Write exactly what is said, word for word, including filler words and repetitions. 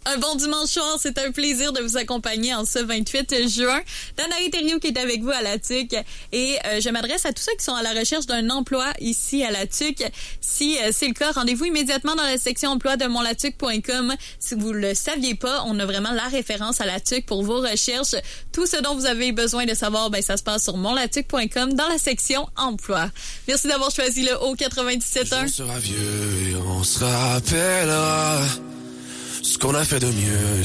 Un bon dimanche soir, c'est un plaisir de vous accompagner en ce vingt-huit juin. Danae Thériault qui est avec vous à la T U C et euh, je m'adresse à tous ceux qui sont à la recherche d'un emploi ici à la T U C. Si euh, c'est le cas, rendez-vous immédiatement dans la section emploi de mon latuc point com. Si vous le saviez pas, on a vraiment la référence à la T U C pour vos recherches. Tout ce dont vous avez besoin de savoir, ben ça se passe sur mon latuc point com dans la section emploi. Merci d'avoir choisi le haut quatre-vingt-dix-sept un. On sera vieux et on se rappellera ce qu'on a fait de mieux.